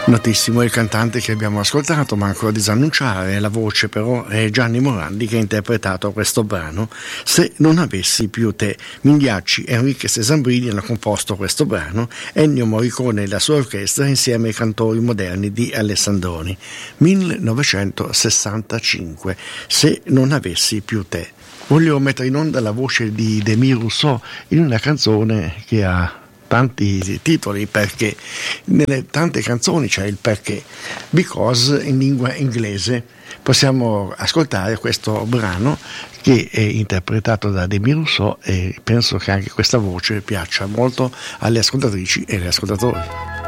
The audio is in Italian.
Notissimo il cantante che abbiamo ascoltato, ma ancora disannunciare la voce però è Gianni Morandi che ha interpretato questo brano Se non avessi più te. Migliacci, Enriquez e Zambrini hanno composto questo brano, Ennio Morricone e la sua orchestra insieme ai cantori moderni di Alessandroni. 1965, Se non avessi più te. Voglio mettere in onda la voce di Demis Rousseau in una canzone che ha tanti titoli, perché nelle tante canzoni c'è il perché, because in lingua inglese. Possiamo ascoltare questo brano che è interpretato da Demis Rousseau e penso che anche questa voce piaccia molto alle ascoltatrici e agli ascoltatori.